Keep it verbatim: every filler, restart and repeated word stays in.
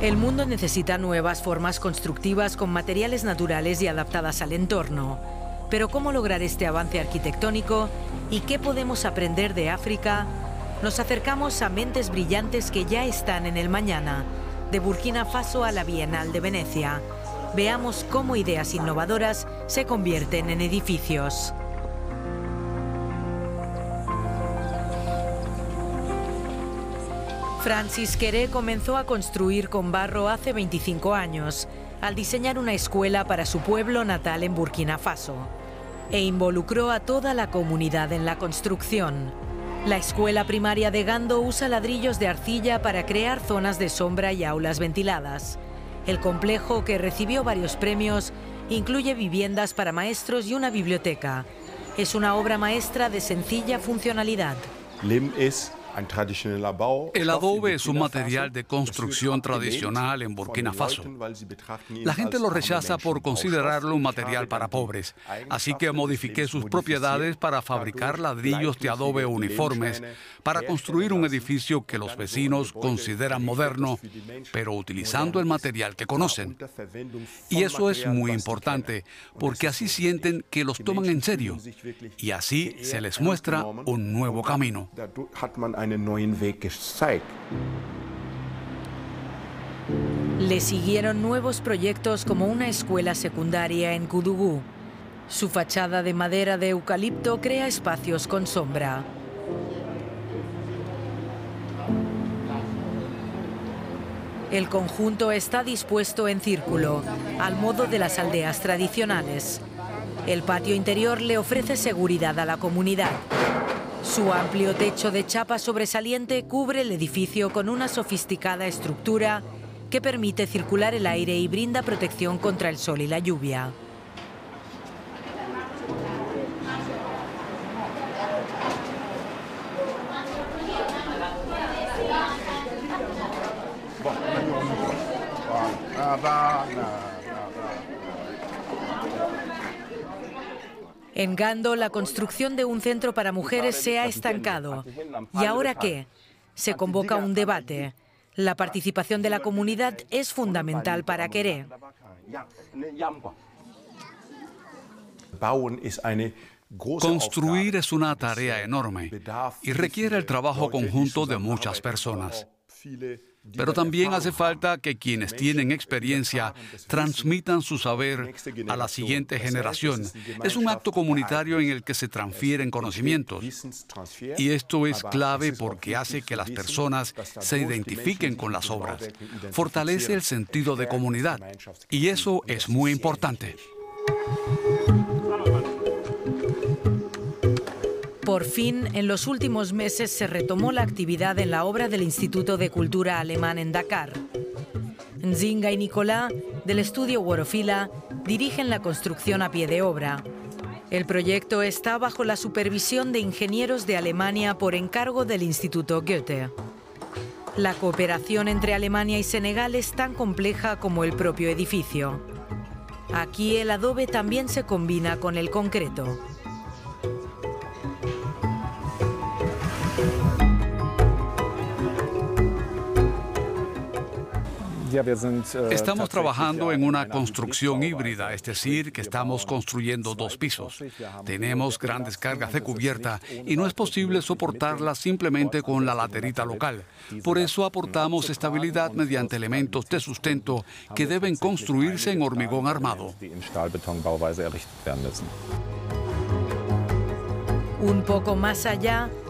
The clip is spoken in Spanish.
El mundo necesita nuevas formas constructivas con materiales naturales y adaptadas al entorno. Pero ¿cómo lograr este avance arquitectónico y qué podemos aprender de África? Nos acercamos a mentes brillantes que ya están en el mañana, de Burkina Faso a la Bienal de Venecia. Veamos cómo ideas innovadoras se convierten en edificios. Francis Kéré comenzó a construir con barro hace veinticinco años, al diseñar una escuela para su pueblo natal en Burkina Faso, e involucró a toda la comunidad en la construcción. La escuela primaria de Gando usa ladrillos de arcilla para crear zonas de sombra y aulas ventiladas. El complejo, que recibió varios premios, incluye viviendas para maestros y una biblioteca. Es una obra maestra de sencilla funcionalidad. El adobe es un material de construcción tradicional en Burkina Faso. La gente lo rechaza por considerarlo un material para pobres, así que modifiqué sus propiedades para fabricar ladrillos de adobe uniformes, para construir un edificio que los vecinos consideran moderno, pero utilizando el material que conocen. Y eso es muy importante, porque así sienten que los toman en serio, y así se les muestra un nuevo camino. Le siguieron nuevos proyectos como una escuela secundaria en Koudougou. Su fachada de madera de eucalipto crea espacios con sombra. El conjunto está dispuesto en círculo, al modo de las aldeas tradicionales. El patio interior le ofrece seguridad a la comunidad. Su amplio techo de chapa sobresaliente cubre el edificio con una sofisticada estructura que permite circular el aire y brinda protección contra el sol y la lluvia. En Gando, la construcción de un centro para mujeres se ha estancado. ¿Y ahora qué? Se convoca un debate. La participación de la comunidad es fundamental para Kéré. Construir es una tarea enorme y requiere el trabajo conjunto de muchas personas. Pero también hace falta que quienes tienen experiencia transmitan su saber a la siguiente generación. Es un acto comunitario en el que se transfieren conocimientos. Y esto es clave porque hace que las personas se identifiquen con las obras. Fortalece el sentido de comunidad. Y eso es muy importante. Por fin, en los últimos meses se retomó la actividad en la obra del Instituto de Cultura Alemán en Dakar. Nzinga y Nicolás, del estudio Worofila, dirigen la construcción a pie de obra. El proyecto está bajo la supervisión de ingenieros de Alemania por encargo del Instituto Goethe. La cooperación entre Alemania y Senegal es tan compleja como el propio edificio. Aquí el adobe también se combina con el concreto. Estamos trabajando en una construcción híbrida, es decir, que estamos construyendo dos pisos. Tenemos grandes cargas de cubierta y no es posible soportarlas simplemente con la laterita local. Por eso aportamos estabilidad mediante elementos de sustento que deben construirse en hormigón armado. Un poco más allá,